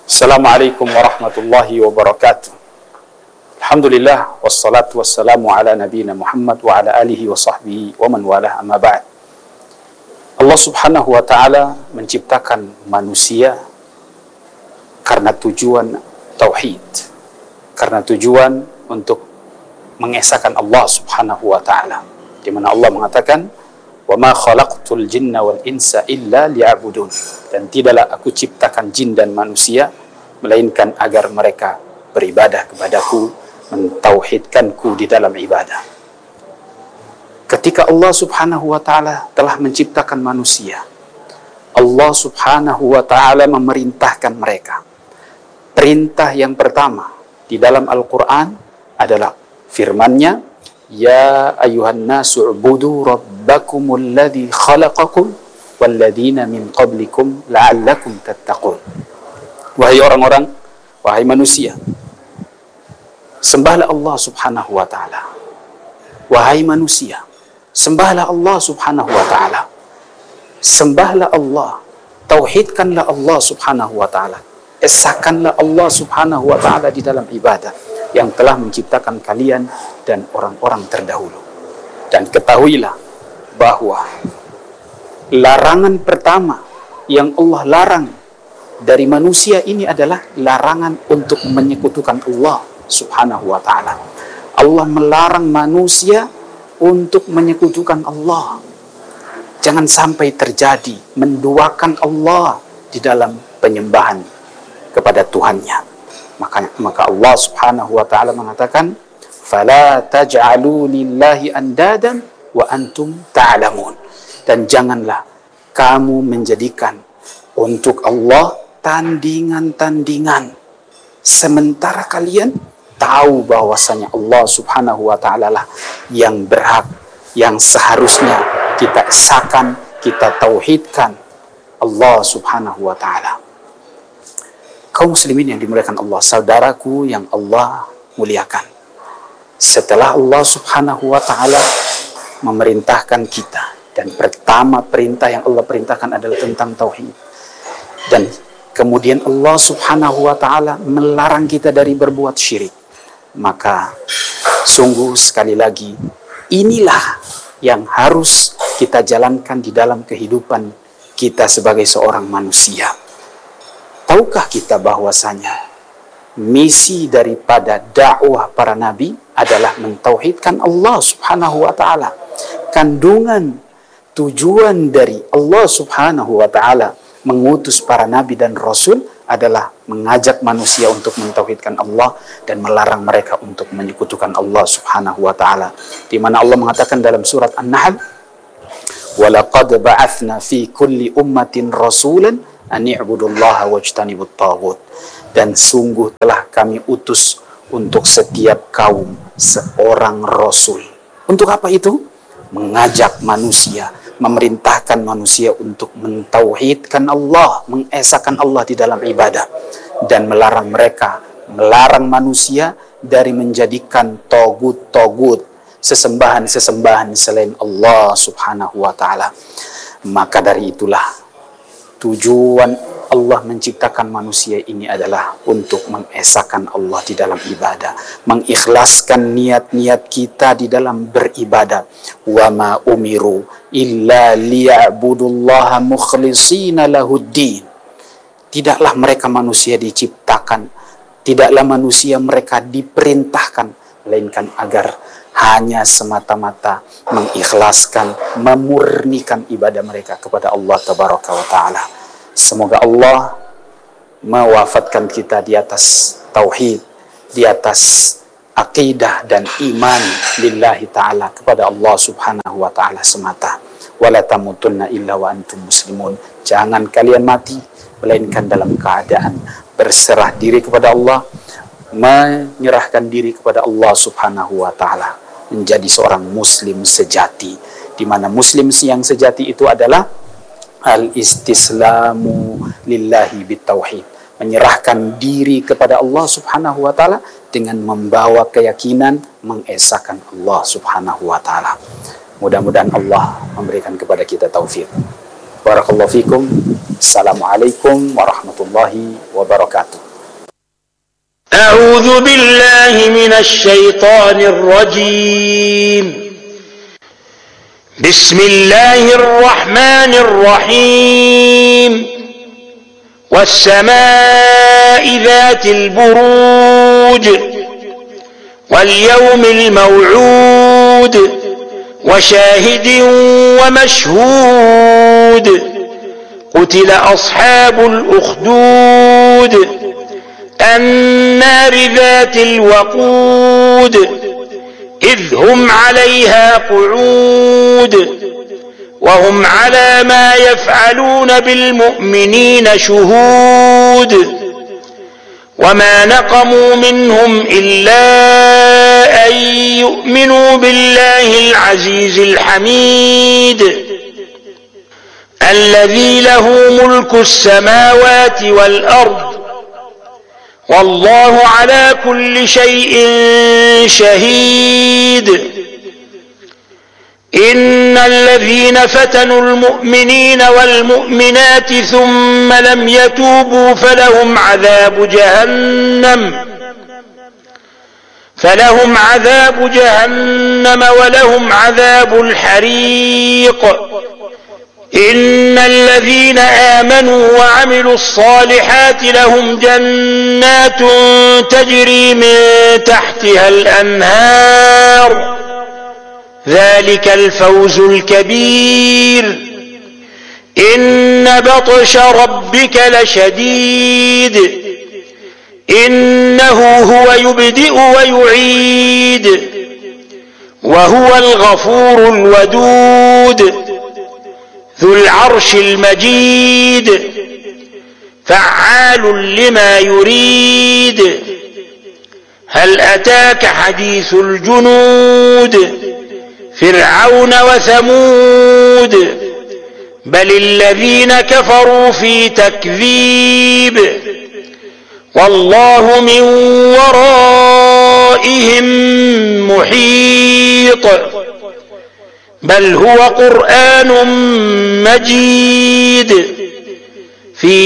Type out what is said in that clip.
Assalamualaikum warahmatullahi wabarakatuh. Alhamdulillah wassalatu wassalamu ala nabiyina Muhammad wa ala alihi wa sahbihi wa man walah, amma ba'd. Allah Subhanahu wa taala menciptakan manusia karena tujuan tauhid, karena tujuan untuk mengesahkan Allah Subhanahu wa taala, di mana Allah mengatakan wa ma khalaqtul jinna wal insa illa liya'budun, dan tidaklah aku ciptakan jin dan manusia melainkan agar mereka beribadah kepadaku, mentauhidkanku di dalam ibadah. Ketika Allah Subhanahu wa taala telah menciptakan manusia, Allah Subhanahu wa taala memerintahkan mereka. Perintah yang pertama di dalam Al-Qur'an adalah firman-Nya, ya ayuhan nasu ubudu rabbakumul ladzi khalaqakum walladzina min qablikum la'allakum tattaqun. Wahai orang-orang, wahai manusia, sembahlah Allah Subhanahu wa taala. Wahai manusia, sembahlah Allah Subhanahu wa taala. Sembahlah Allah, tauhidkanlah Allah Subhanahu wa taala. Esahkanlah Allah Subhanahu wa taala di dalam ibadah yang telah menciptakan kalian dan orang-orang terdahulu. Dan ketahuilah bahwa larangan pertama yang Allah larang dari manusia ini adalah larangan untuk menyekutukan Allah Subhanahu wa ta'ala. Allah melarang manusia untuk menyekutukan Allah. Jangan sampai terjadi menduakan Allah di dalam penyembahan kepada Tuhannya. Maka Allah Subhanahu wa ta'ala mengatakan, fala taj'alu lillahi andadan wa antum ta'lamun. Dan janganlah kamu menjadikan untuk Allah tandingan-tandingan sementara kalian tahu bahwasanya Allah Subhanahu wa ta'ala lah yang berhak, yang seharusnya kita esahkan, kita tauhidkan Allah Subhanahu wa ta'ala. Kaum muslimin yang dimuliakan Allah, saudaraku yang Allah muliakan, setelah Allah Subhanahu wa ta'ala memerintahkan kita, dan pertama perintah yang Allah perintahkan adalah tentang tauhid, dan kemudian Allah Subhanahu wa ta'ala melarang kita dari berbuat syirik, maka sungguh sekali lagi inilah yang harus kita jalankan di dalam kehidupan kita sebagai seorang manusia. Tahukah kita bahwasanya misi daripada dakwah para nabi adalah mentauhidkan Allah Subhanahu wa ta'ala. Kandungan tujuan dari Allah Subhanahu wa ta'ala mengutus para nabi dan rasul adalah mengajak manusia untuk mentauhidkan Allah dan melarang mereka untuk menyekutukan Allah Subhanahu wa ta'ala. Di mana Allah mengatakan dalam surat An-Nahl, "Walaqad ba'atsna fi kulli ummatin rasulan an i'budullaha wajtanibut taghut." Dan sungguh telah kami utus untuk setiap kaum seorang rasul. Untuk apa itu? Mengajak manusia, memerintahkan manusia untuk mentauhidkan Allah, mengesahkan Allah di dalam ibadah, dan melarang manusia dari menjadikan togut-togut, sesembahan-sesembahan selain Allah Subhanahu wa ta'ala. Maka dari itulah tujuan Allah menciptakan manusia ini adalah untuk mengesahkan Allah di dalam ibadah, mengikhlaskan niat-niat kita di dalam beribadah. Wa ma umiru illa liya'budullaha mukhlishina lahuddin. Tidaklah mereka manusia diciptakan, tidaklah manusia mereka diperintahkan, melainkan agar hanya semata-mata mengikhlaskan, memurnikan ibadah mereka kepada Allah Tabaraka wa ta'ala. Semoga Allah mewafatkan kita di atas tauhid, di atas akidah dan iman lillahi ta'ala, kepada Allah Subhanahu wa ta'ala semata. Wala tamutunna illa wa antum muslimun. Jangan kalian mati melainkan dalam keadaan berserah diri kepada Allah, menyerahkan diri kepada Allah Subhanahu wa ta'ala, menjadi seorang muslim sejati, di mana muslim yang sejati itu adalah al-istislamu lillahi bitauhid, menyerahkan diri kepada Allah Subhanahu wa ta'ala dengan membawa keyakinan mengesahkan Allah Subhanahu wa ta'ala. Mudah-mudahan Allah memberikan kepada kita taufik. Barakallahu fikum. Assalamualaikum warahmatullahi wabarakatuh. warahmatullahi wabarakatuh. أعوذ بالله من الشيطان الرجيم. بسم الله الرحمن الرحيم. والسماء ذات البروج واليوم الموعود وشاهد ومشهود. قتل أصحاب الأخدود النار ذات الوقود إذ هم عليها قعود وهم على ما يفعلون بالمؤمنين شهود. وما نقموا منهم إلا أن يؤمنوا بالله العزيز الحميد الذي له ملك السماوات والأرض والله على كل شيء شهيد. إن الذين فتنوا المؤمنين والمؤمنات ثم لم يتوبوا فلهم عذاب جهنم ولهم عذاب الحريق. إن الذين آمنوا وعملوا الصالحات لهم جنات تجري من تحتها الأنهار ذلك الفوز الكبير. إن بطش ربك لشديد إنه هو يبدئ ويعيد وهو الغفور الودود ذو العرش المجيد فعال لما يريد. هل أتاك حديث الجنود فرعون وثمود بل الذين كفروا في تكذيب والله من ورائهم محيط. بل هو قرآن مجيد في